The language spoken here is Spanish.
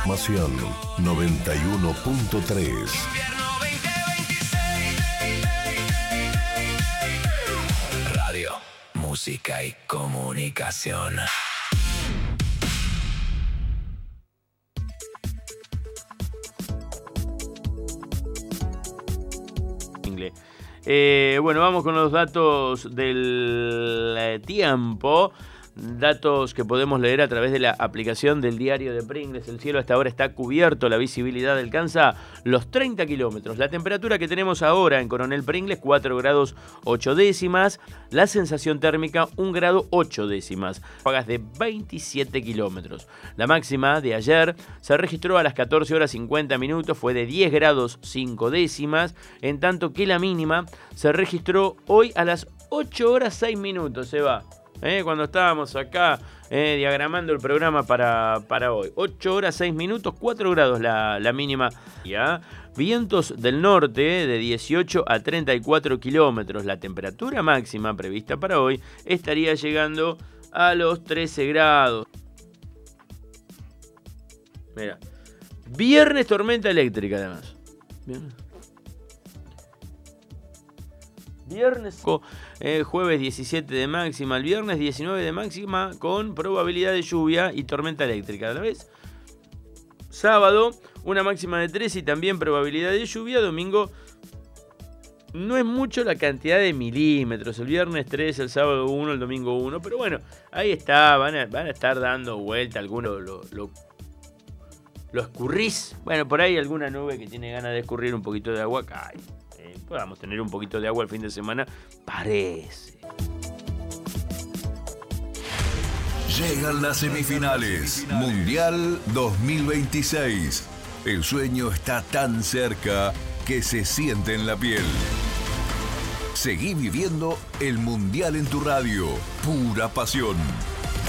Formación 91.3. Radio, música y comunicación. Bueno, vamos con los datos del tiempo. Datos que podemos leer a través de la aplicación del diario de Pringles. El cielo hasta ahora está cubierto, la visibilidad alcanza los 30 kilómetros. La temperatura que tenemos ahora en Coronel Pringles, 4 grados 8 décimas. La sensación térmica, 1 grado 8 décimas. Ráfagas de 27 kilómetros. La máxima de ayer se registró a las 14 horas 50 minutos, fue de 10 grados 5 décimas. En tanto que la mínima se registró hoy a las 8 horas 6 minutos. Se va. Cuando estábamos acá diagramando el programa para hoy. 8 horas 6 minutos, 4 grados la mínima. ¿Ya? Vientos del norte de 18 a 34 kilómetros. La temperatura máxima prevista para hoy estaría llegando a los 13 grados. Mira. Viernes tormenta eléctrica además. Viernes, jueves 17 de máxima, el viernes 19 de máxima con probabilidad de lluvia y tormenta eléctrica. A la vez, sábado, una máxima de 3 y también probabilidad de lluvia. Domingo, no es mucho la cantidad de milímetros. El viernes 3, el sábado 1, el domingo 1. Pero bueno, ahí está, van a estar dando vuelta algunos. Lo escurrís. Bueno, por ahí alguna nube que tiene ganas de escurrir un poquito de agua cae. Podamos tener un poquito de agua el fin de semana, parece. Llegan las semifinales. Mundial 2026. El sueño está tan cerca que se siente en la piel. Seguí viviendo el Mundial en tu radio. Pura pasión.